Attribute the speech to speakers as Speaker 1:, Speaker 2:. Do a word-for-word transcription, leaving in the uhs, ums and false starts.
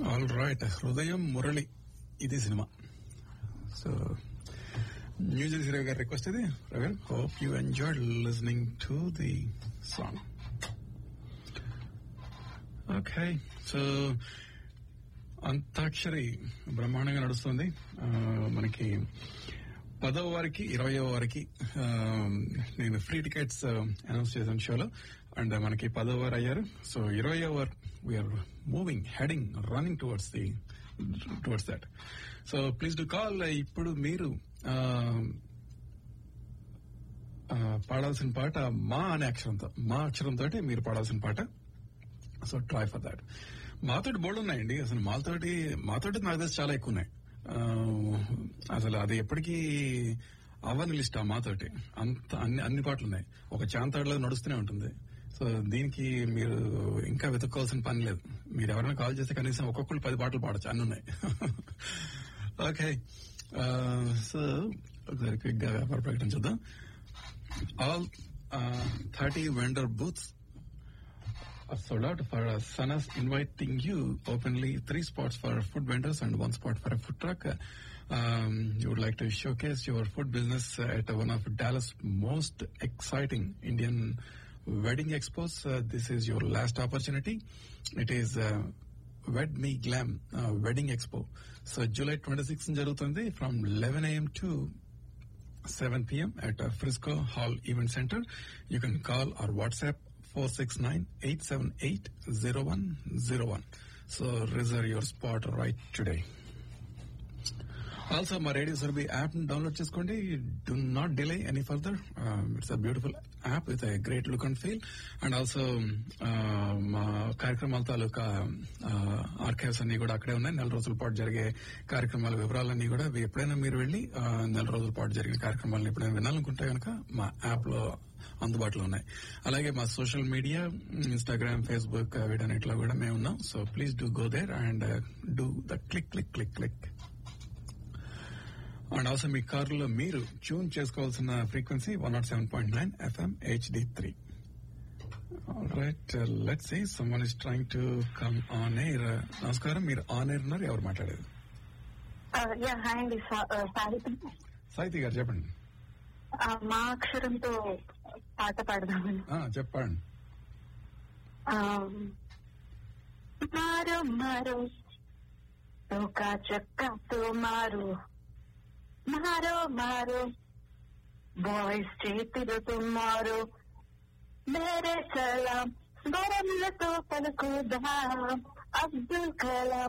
Speaker 1: All right, హృదయం మురళి ఇది cinema. So new Jersey Ravi గారి రిక్వెస్ట్ ఇది. Ravi, hope you enjoyed listening to the song. Okay, so antakshari బ్రహ్మాండంగా నడుస్తుంది. ఆ, మనకి పదవ వారికి ఇరవయో వారికి ఆ, నేను ఫ్రీ టికెట్స్ అనౌన్స్ చేశాను షోలో, అండ్ మనకి పదవ వారు అయ్యారు. సో ఇరవయో వారు we are moving, heading, running towards the towards that. So please do call. ఇప్పుడు మీరు ఆ, ఆ, పాడాల్సిన పాట మా అనే అక్షరంతో, మా అక్షరంతో మీరు పాడాల్సిన పాట. So try for that. మాతోటి బోర్డు ఉన్నాయండి, అసలు మాతోటి మాతోటి నాకు తెలిసి చాలా ఎక్కువ ఉన్నాయి. ఆ, అసలు అది ఎప్పటికీ అవ్వని లిస్ట్ ఆ మాతోటి. అంత అన్ని అన్ని పాటలు ఉన్నాయి, ఒక చాంతాడులో నడుస్తూనే ఉంటుంది. సో దీనికి మీరు ఇంకా వెతుక్కోవాల్సిన పని లేదు. మీరు ఎవరైనా కాల్ చేస్తే కనీసం ఒక్కొక్కరు పది పాటలు పాడచ్చు, అన్ని ఉన్నాయి. ఓకే, సో ఒకసారి క్విక్ గా వ్యాపార ప్రకటన చూద్దాం. All thirty vendor booths are sold out for uh, Sanas inviting you openly. Three spots for food vendors and one spot for a food truck. Um, you would like to showcase your food business at one of Dallas' most exciting Indian wedding expos. Uh, this is your last opportunity. It is uh, Wed Me Glam uh, Wedding Expo. So July twenty-sixth jarugutundi from eleven a.m. to seven p.m. at uh, Frisco Hall Event Center. You can call or WhatsApp four six nine eight seven eight zero one zero one. So reserve your spot right today. Also, my Radio Surabhi app download చేసుకోండి. Do not delay any further. Um, it's a beautiful app with a great look and feel. And also, uh, మా కార్యక్రమాల తాలూకా archives అన్ని కూడా అక్కడే ఉన్నాయి. నెల రోజుల పాటు జరిగే కార్యక్రమాల వివరాలన్నీ కూడా ఎప్పుడైనా మీరు వెళ్లి నెల రోజుల పాటు జరిగే కార్యక్రమాలను ఎప్పుడైనా వినాలనుకుంటే కనుక మా యాప్ లో అందుబాటులో ఉన్నాయి. అలాగే మా సోషల్ మీడియా, ఇన్స్టాగ్రామ్, ఫేస్బుక్, వీటన్నిటిలో కూడా మేము ఉన్నాం. So please do go there and do the click click click click. And also మీ కారులో మీరు ట్యూన్ చేసుకోవాల్సిన frequency one not seven point nine FM HD three. Right, let's see someone is trying to come on air. నమస్కారం, మీరు on air ఉన్నారు. ఎవరు మాట్లాడేది? సాహితి గారు చెప్పండి.
Speaker 2: మా అక్షరంతో పాట పాడదామని.
Speaker 1: చెప్పండి.
Speaker 2: మారో మారో తోకా చక్కాతో మారో మారో మారో బాయ్స్ చేతులతో మారో మేరే సలాం స్వరములతో పలుకుదాం అబ్దుల్ కలాం